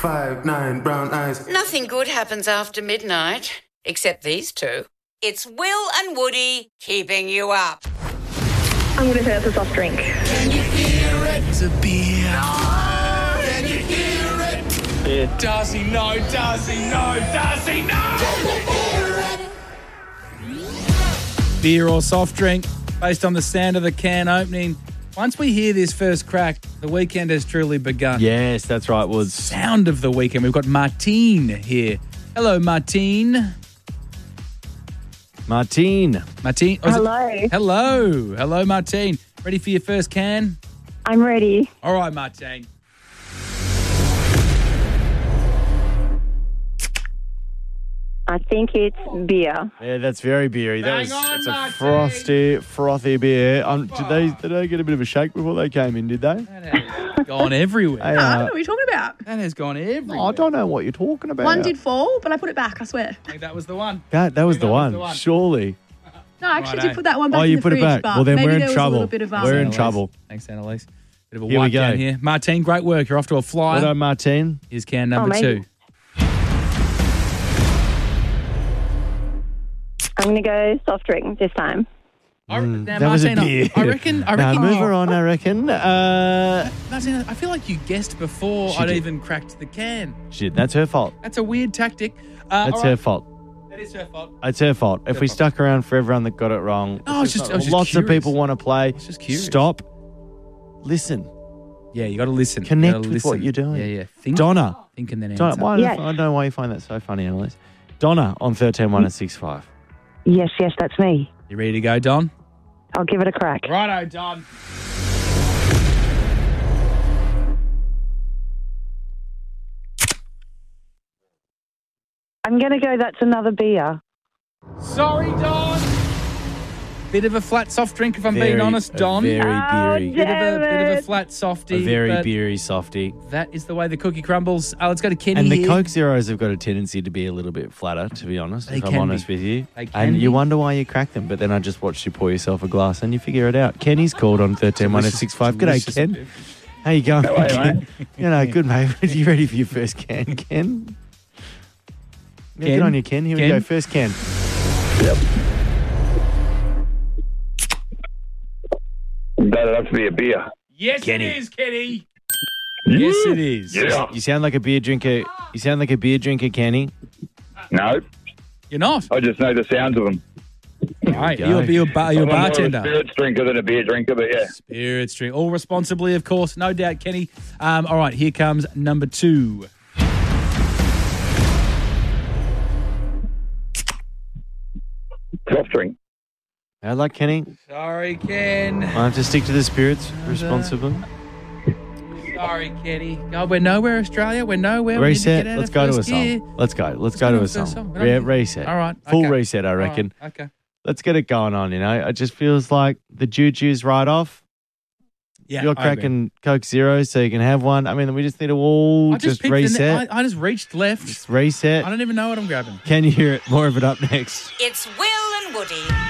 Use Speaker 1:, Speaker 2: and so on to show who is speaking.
Speaker 1: 5'9", brown eyes.
Speaker 2: Nothing good happens after midnight, except these two. It's Will and Woody keeping you up.
Speaker 3: I'm going to say it's a soft drink.
Speaker 1: Can you hear it? It's a beer. No! Can you hear it?
Speaker 4: Yeah. Does he know? Does he know? Does he know?
Speaker 5: Beer or soft drink, based on the sound of the can opening. Once we hear this first crack, the weekend has truly begun.
Speaker 6: Yes, that's right, Woods.
Speaker 5: Sound of the weekend. We've got Martine here. Hello, Martine.
Speaker 6: Martine.
Speaker 5: Martine.
Speaker 3: Hello.
Speaker 5: Hello, Martine. Ready for your first can?
Speaker 3: I'm ready.
Speaker 5: All right, Martine.
Speaker 3: I think it's beer.
Speaker 6: Yeah, that's very beery.
Speaker 5: Bang on,
Speaker 6: That's
Speaker 5: Martine.
Speaker 6: a frothy beer. Did they get a bit of a shake before they came in, did they?
Speaker 5: That has gone everywhere.
Speaker 6: Hey,
Speaker 7: I don't know what you're talking about.
Speaker 5: That has gone everywhere.
Speaker 6: I don't know what you're talking about.
Speaker 7: One did fall, but I put it back, I swear.
Speaker 5: I think that was the one.
Speaker 6: That was the one, surely.
Speaker 7: No, I actually
Speaker 5: Righto.
Speaker 7: did put that one back
Speaker 6: Oh,
Speaker 7: in
Speaker 6: you
Speaker 7: the
Speaker 6: put
Speaker 7: fridge,
Speaker 6: it back.
Speaker 7: but
Speaker 6: Well, then
Speaker 7: maybe
Speaker 6: we're in
Speaker 7: there was
Speaker 6: trouble.
Speaker 7: a little bit of
Speaker 6: We're in trouble.
Speaker 5: Thanks, Annalise. Bit of a
Speaker 6: Here we
Speaker 5: wipe down
Speaker 6: go.
Speaker 5: here. Martine, great work. You're off to a flyer.
Speaker 6: Well done, Martine.
Speaker 5: Here's can number
Speaker 3: amazing.
Speaker 5: 2.
Speaker 3: I'm going to go soft drink this time.
Speaker 5: Now,
Speaker 6: that was a
Speaker 5: Martine,
Speaker 6: beer.
Speaker 5: I reckon.
Speaker 6: Now, move her on, I reckon.
Speaker 5: Martine, I feel like you guessed before
Speaker 6: She
Speaker 5: I'd
Speaker 6: did.
Speaker 5: even cracked the can.
Speaker 6: Shit, that's her fault.
Speaker 5: That's a weird tactic.
Speaker 6: That's
Speaker 5: all
Speaker 6: her
Speaker 5: right.
Speaker 6: fault.
Speaker 5: That is her fault.
Speaker 6: It's her fault. If
Speaker 5: her
Speaker 6: we
Speaker 5: fault.
Speaker 6: stuck around for everyone that got it wrong,
Speaker 5: No, I was just
Speaker 6: lots of
Speaker 5: curious.
Speaker 6: people want to play.
Speaker 5: was just curious.
Speaker 6: Stop. Listen.
Speaker 5: Yeah, you got to listen.
Speaker 6: Connect
Speaker 5: You gotta
Speaker 6: with
Speaker 5: listen.
Speaker 6: what you're doing.
Speaker 5: Yeah. Think,
Speaker 6: Donna.
Speaker 5: Think and then
Speaker 6: Donna,
Speaker 5: answer.
Speaker 6: why
Speaker 3: Yes.
Speaker 6: I don't know why you find that so funny, Annalise. Donna on 13-165.
Speaker 3: Yes, that's me.
Speaker 5: You ready to go, Don?
Speaker 3: I'll give it a crack.
Speaker 5: Righto, Don.
Speaker 3: I'm going to go that's another beer.
Speaker 5: Sorry, Don. Bit of a flat soft drink, if I'm being honest, Don.
Speaker 6: Very beery.
Speaker 5: Bit of a
Speaker 3: it.
Speaker 5: flat softy.
Speaker 6: A very
Speaker 5: but
Speaker 6: beery softy.
Speaker 5: That is the way the cookie crumbles. Let's go to Kenny
Speaker 6: And the
Speaker 5: here.
Speaker 6: Coke Zeros have got a tendency to be a little bit flatter, to be honest,
Speaker 5: They
Speaker 6: if I'm
Speaker 5: can
Speaker 6: honest
Speaker 5: be.
Speaker 6: with you.
Speaker 5: They can
Speaker 6: And you
Speaker 5: be.
Speaker 6: wonder why you crack them, but then I just watched you pour yourself a glass and you figure it out. Kenny's called on 13-165. G'day,
Speaker 5: delicious
Speaker 6: Ken.
Speaker 5: beverage.
Speaker 6: How you going,
Speaker 4: How are you,
Speaker 6: Ken? You know, good, mate. Are you ready for your first can, Ken? Yeah,
Speaker 5: Ken?
Speaker 6: good on you, Ken. Here we
Speaker 5: Ken?
Speaker 6: go. First can.
Speaker 4: That'd have to be a beer.
Speaker 5: Yes,
Speaker 6: Kenny.
Speaker 5: it is, Kenny.
Speaker 6: Yes, it is.
Speaker 4: Yeah.
Speaker 6: You sound like a beer drinker. You sound like a beer drinker, Kenny.
Speaker 4: No,
Speaker 5: You're not.
Speaker 4: I just know the sounds of them.
Speaker 5: Right.
Speaker 6: go.
Speaker 5: You're a
Speaker 4: I'm more of a
Speaker 5: bartender.
Speaker 4: spirits drinker than a beer drinker, but yeah.
Speaker 5: Spirits drink. All responsibly, of course. No doubt, Kenny. All right, here comes number 2.
Speaker 4: Soft drink.
Speaker 6: I like Kenny.
Speaker 5: Sorry, Ken.
Speaker 6: I have to stick to the spirits responsibly.
Speaker 5: Sorry, Kenny. God, we're nowhere, Australia. We're nowhere. We need to
Speaker 6: Reset.
Speaker 5: get out
Speaker 6: Let's
Speaker 5: of
Speaker 6: go to a
Speaker 5: first gear.
Speaker 6: song. Let's go. Let's go to a
Speaker 5: first
Speaker 6: song.
Speaker 5: song.
Speaker 6: Yeah, reset.
Speaker 5: All right.
Speaker 6: Full
Speaker 5: okay.
Speaker 6: reset, I
Speaker 5: All right,
Speaker 6: reckon.
Speaker 5: Okay.
Speaker 6: Let's get it going on, you know. It just feels like the juju's right off.
Speaker 5: Yeah,
Speaker 6: You're
Speaker 5: I agree.
Speaker 6: cracking Coke Zero so you can have one. I mean, we just need to all
Speaker 5: I just,
Speaker 6: just reset.
Speaker 5: I just reached left.
Speaker 6: Just reset.
Speaker 5: I don't even know what I'm grabbing.
Speaker 6: Can you hear it? More of it up next.
Speaker 2: It's Will and Woody.